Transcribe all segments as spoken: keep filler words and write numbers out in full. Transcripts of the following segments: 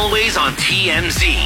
always on T M Z.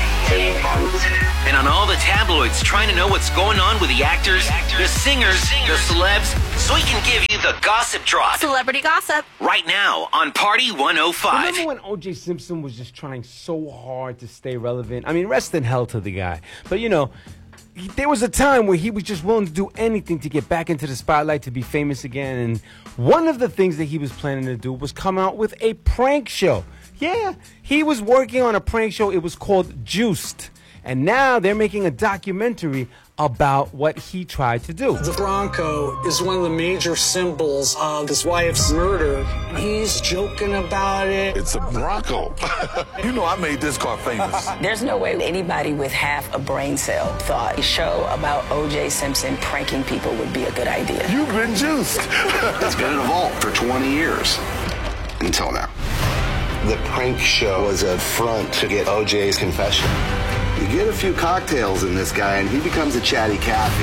And on all the tabloids trying to know what's going on with the actors, the singers, the celebs, so he can give you the gossip drop. Celebrity gossip. Right now on Party one oh five. Remember when O J Simpson was just trying so hard to stay relevant? I mean, rest in hell to the guy. But, you know, he, there was a time where he was just willing to do anything to get back into the spotlight, to be famous again. And one of the things that he was planning to do was come out with a prank show. Yeah, he was working on a prank show. It was called Juiced. And now they're making a documentary about what he tried to do. The Bronco is one of the major symbols of his wife's murder. He's joking about it. It's a Bronco. You know I made this car famous. There's no way anybody with half a brain cell thought a show about O J Simpson pranking people would be a good idea. You've been juiced. It's been in a vault for twenty years. Until now. The prank show was a front to get O J's confession. You get a few cocktails in this guy, and he becomes a chatty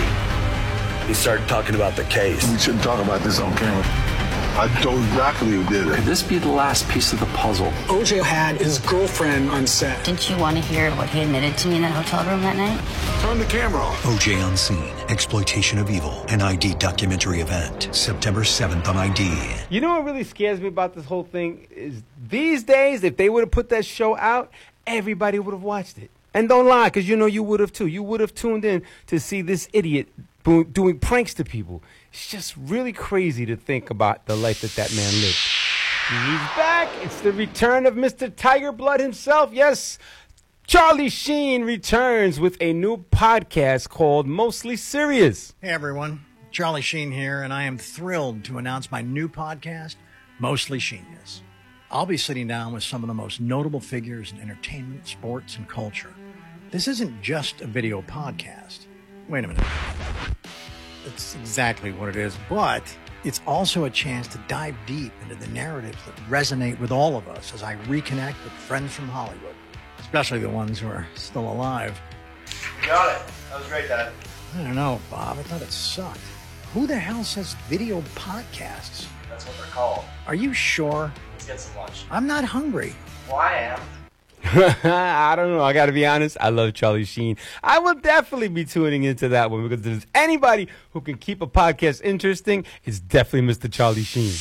Cathy. He started talking about the case. We shouldn't talk about this on camera. I know exactly who did it. Could this be the last piece of the puzzle? O J had his girlfriend on set. Didn't you want to hear what he admitted to me in that hotel room that night? Turn the camera off. O J on Scene, Exploitation of Evil, an I D documentary event, September seventh on I D. You know what really scares me about this whole thing is these days, if they would have put that show out, everybody would have watched it. And don't lie, because you know you would have too. You would have tuned in to see this idiot doing pranks to people. It's just really crazy to think about the life that that man lived. He's back. It's the return of Mister Tiger Blood himself. Yes, Charlie Sheen returns with a new podcast called Mostly Serious. Hey, everyone. Charlie Sheen here, and I am thrilled to announce my new podcast, Mostly Sheenius. I'll be sitting down with some of the most notable figures in entertainment, sports, and culture. This isn't just a video podcast. Wait a minute. That's exactly what it is, but it's also a chance to dive deep into the narratives that resonate with all of us as I reconnect with friends from Hollywood, especially the ones who are still alive. Got it. That was great, Dad. I don't know, Bob. I thought it sucked. Who the hell says video podcasts? That's what they're called. Are you sure? Let's get some lunch. I'm not hungry. Well, I am. I don't know. I got to be honest. I love Charlie Sheen. I will definitely be tuning into that one because if there's anybody who can keep a podcast interesting, it's definitely Mister Charlie Sheen.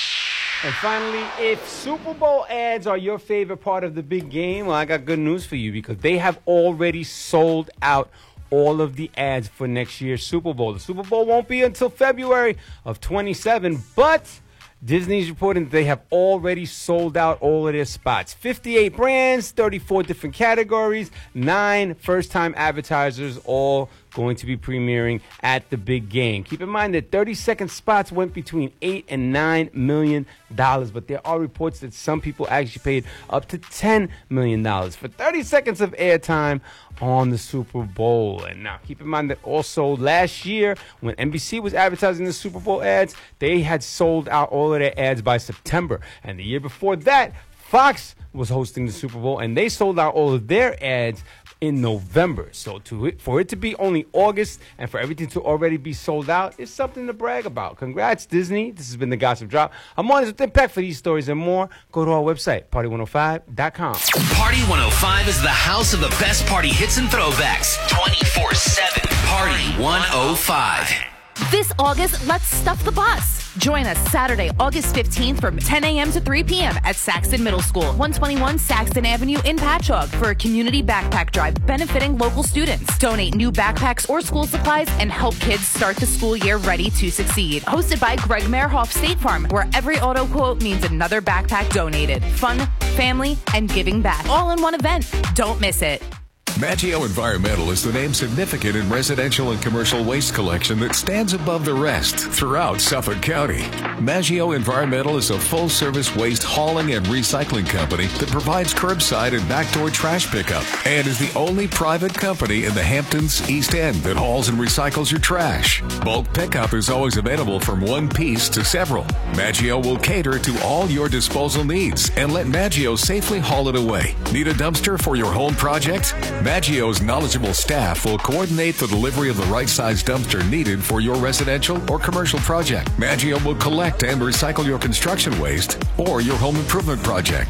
And finally, if Super Bowl ads are your favorite part of the big game, well, I got good news for you because they have already sold out all of the ads for next year's Super Bowl. The Super Bowl won't be until February of twenty-seven, but Disney's reporting that they have already sold out all of their spots. fifty-eight brands, thirty-four different categories, nine first-time advertisers, all going to be premiering at the big game. Keep in mind that thirty-second spots went between eight and nine million dollars, but there are reports that some people actually paid up to ten million dollars for thirty seconds of airtime on the Super Bowl. And now keep in mind that also last year when N B C was advertising the Super Bowl ads, they had sold out all of their ads by September. And the year before that, Fox was hosting the Super Bowl and they sold out all of their ads in November. So to it, for it to be only August and for everything to already be sold out is something to brag about. Congrats, Disney. This has been the Gossip Drop. I'm on with Impact. For these stories and more, go to our website, party one oh five dot com. Party one oh five is the house of the best party hits and throwbacks. twenty-four seven. Party one oh five. This August, let's stuff the bus. Join us Saturday, August fifteenth from ten a.m. to three p.m. at Saxton Middle School, one twenty-one Saxton Avenue in Patchogue for a community backpack drive benefiting local students. Donate new backpacks or school supplies and help kids start the school year ready to succeed. Hosted by Greg Merhoff State Farm, where every auto quote means another backpack donated. Fun, family, and giving back. All in one event. Don't miss it. Maggio Environmental is the name significant in residential and commercial waste collection that stands above the rest throughout Suffolk County. Maggio Environmental is a full-service waste hauling and recycling company that provides curbside and backdoor trash pickup and is the only private company in the Hamptons East End that hauls and recycles your trash. Bulk pickup is always available from one piece to several. Maggio will cater to all your disposal needs and let Maggio safely haul it away. Need a dumpster for your home project? Maggio's knowledgeable staff will coordinate the delivery of the right size dumpster needed for your residential or commercial project. Maggio will collect and recycle your construction waste or your home improvement project.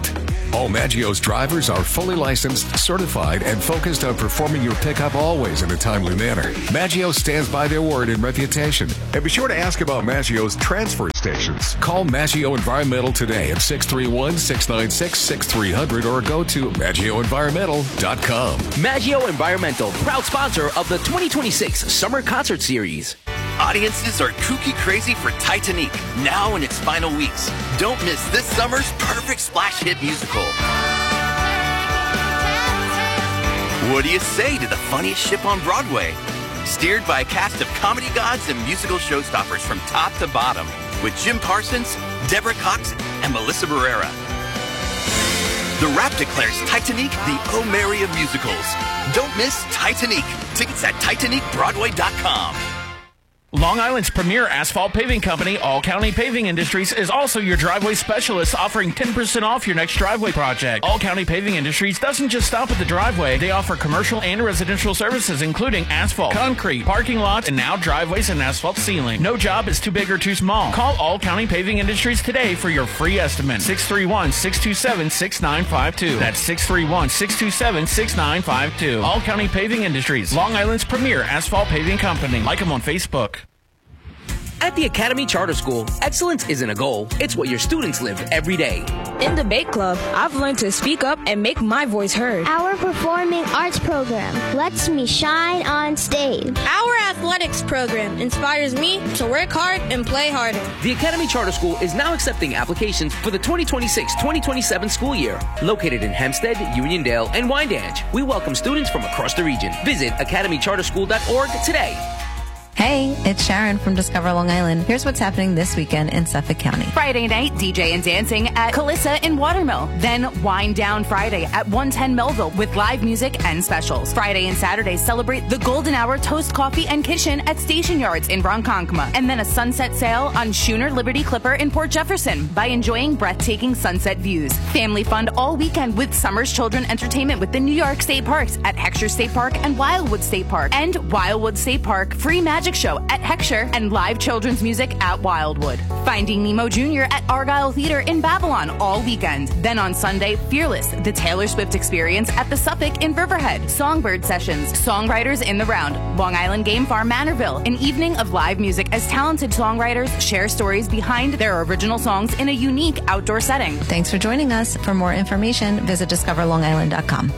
All Maggio's drivers are fully licensed, certified, and focused on performing your pickup always in a timely manner. Maggio stands by their word and reputation. And be sure to ask about Maggio's transfer stations. Call Maggio Environmental today at six three one, six nine six, six three zero zero or go to maggio environmental dot com. Maggio Environmental, proud sponsor of the twenty twenty-six Summer Concert Series. Audiences are kooky crazy for Titanic, now in its final weeks. Don't miss this summer's perfect splash hit musical. What do you say to the funniest ship on Broadway? Steered by a cast of comedy gods and musical showstoppers from top to bottom, with Jim Parsons, Deborah Cox, and Melissa Barrera. The Rap declares Titanic the Oh Mary of musicals. Don't miss Titanic. Tickets at titanic broadway dot com. Long Island's premier asphalt paving company, All County Paving Industries, is also your driveway specialist, offering ten percent off your next driveway project. All County Paving Industries doesn't just stop at the driveway. They offer commercial and residential services, including asphalt, concrete, parking lots, and now driveways and asphalt sealing. No job is too big or too small. Call All County Paving Industries today for your free estimate. six three one, six two seven, six nine five two. That's six three one, six two seven, six nine five two. All County Paving Industries, Long Island's premier asphalt paving company. Like them on Facebook. At the Academy Charter School, excellence isn't a goal, it's what your students live every day. In Debate Club, I've learned to speak up and make my voice heard. Our performing arts program lets me shine on stage. Our athletics program inspires me to work hard and play harder. The Academy Charter School is now accepting applications for the twenty twenty-six twenty twenty-seven school year. Located in Hempstead, Uniondale, and Wyandanch, we welcome students from across the region. Visit academy charter school dot org today. Hey, it's Sharon from Discover Long Island. Here's what's happening this weekend in Suffolk County. Friday night, D J and dancing at Calissa in Watermill. Then Wind Down Friday at one ten Melville with live music and specials. Friday and Saturday celebrate the Golden Hour Toast Coffee and Kitchen at Station Yards in Ronkonkoma. And then a sunset sail on Schooner Liberty Clipper in Port Jefferson by enjoying breathtaking sunset views. Family fun all weekend with Summer's Children Entertainment with the New York State Parks at Heckscher State Park and Wildwood State Park. And Wildwood State Park free magic show at Heckscher and live children's music at Wildwood. Finding Nemo Junior at Argyle Theater in Babylon all weekend. Then on Sunday, Fearless, the Taylor Swift experience at the Suffolk in Riverhead. Songbird Sessions, Songwriters in the Round, Long Island Game Farm Manorville, an evening of live music as talented songwriters share stories behind their original songs in a unique outdoor setting. Thanks for joining us. For more information, visit discover long island dot com.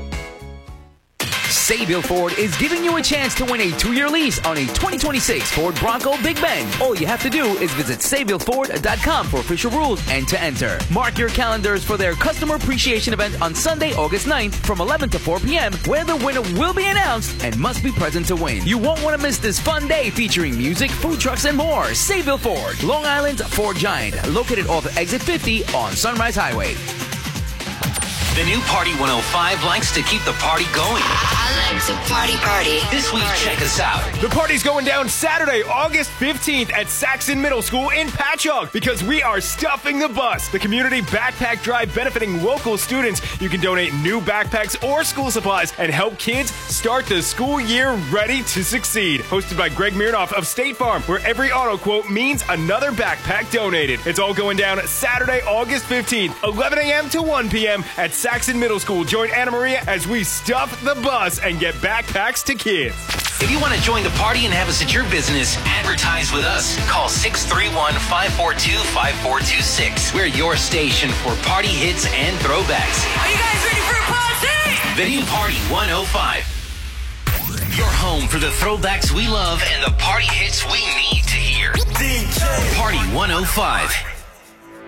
Sayville Ford is giving you a chance to win a two-year lease on a twenty twenty-six Ford Bronco Big Bend. All you have to do is visit sayville ford dot com for official rules and to enter. Mark your calendars for their customer appreciation event on Sunday, August ninth from eleven to four p.m. where the winner will be announced and must be present to win. You won't want to miss this fun day featuring music, food trucks, and more. Sayville Ford, Long Island's Ford Giant, located off exit fifty on Sunrise Highway. The new Party one oh five likes to keep the party going. I like to party party. This week, check us out. The party's going down Saturday, August fifteenth at Saxon Middle School in Patchogue because we are stuffing the bus. The community backpack drive benefiting local students. You can donate new backpacks or school supplies and help kids start the school year ready to succeed. Hosted by Greg Mirnoff of State Farm, where every auto quote means another backpack donated. It's all going down Saturday, August fifteenth, eleven a.m. to one p.m. at Saxon Middle School. Join Anna Maria as we stuff the bus and get backpacks to kids. If you want to join the party and have us at your business, advertise with us. Call six three one, five four two, five four two six. We're your station for party hits and throwbacks. Are you guys ready for a party? The new Party one oh five. Your home for the throwbacks we love and the party hits we need to hear. D J Party one oh five.